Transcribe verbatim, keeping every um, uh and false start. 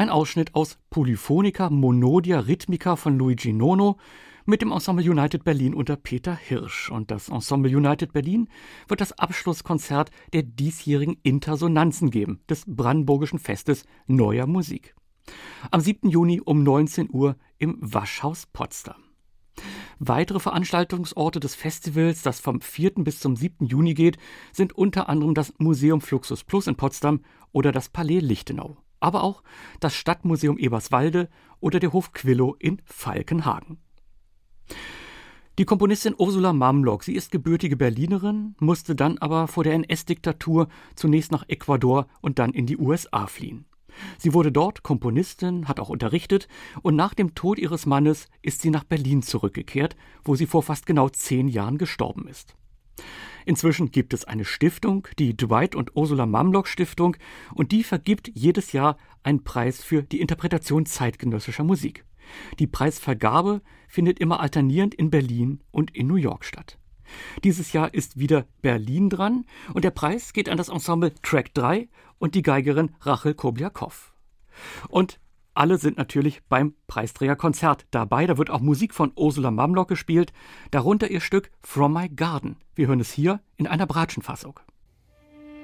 ein Ausschnitt aus Polyphonica Monodia Rhythmica von Luigi Nono mit dem Ensemble United Berlin unter Peter Hirsch. Und das Ensemble United Berlin wird das Abschlusskonzert der diesjährigen Intersonanzen geben, des Brandenburgischen Festes Neuer Musik. Am siebten Juni um neunzehn Uhr im Waschhaus Potsdam. Weitere Veranstaltungsorte des Festivals, das vom vierten bis zum siebten Juni geht, sind unter anderem das Museum Fluxus Plus in Potsdam oder das Palais Lichtenau, aber auch das Stadtmuseum Eberswalde oder der Hof Quillow in Falkenhagen. Die Komponistin Ursula Mamlock, sie ist gebürtige Berlinerin, musste dann aber vor der N S-Diktatur zunächst nach Ecuador und dann in die U S A fliehen. Sie wurde dort Komponistin, hat auch unterrichtet und nach dem Tod ihres Mannes ist sie nach Berlin zurückgekehrt, wo sie vor fast genau zehn Jahren gestorben ist. Inzwischen gibt es eine Stiftung, die Dwight und Ursula Mamlock Stiftung, und die vergibt jedes Jahr einen Preis für die Interpretation zeitgenössischer Musik. Die Preisvergabe findet immer alternierend in Berlin und in New York statt. Dieses Jahr ist wieder Berlin dran und der Preis geht an das Ensemble Track drei und die Geigerin Rachel Kobiakow. Und alle sind natürlich beim Preisträgerkonzert dabei. Da wird auch Musik von Ursula Mamlock gespielt, darunter ihr Stück From My Garden. Wir hören es hier in einer Bratschenfassung.